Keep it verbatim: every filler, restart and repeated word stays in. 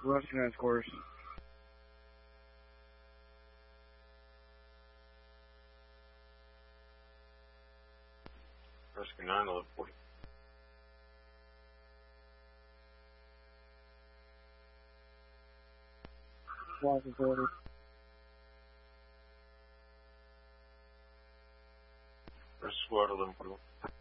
Rescue nine scores. Rescue nine, eleven forty. Flight authority. Rescue squad, eleven forty-one.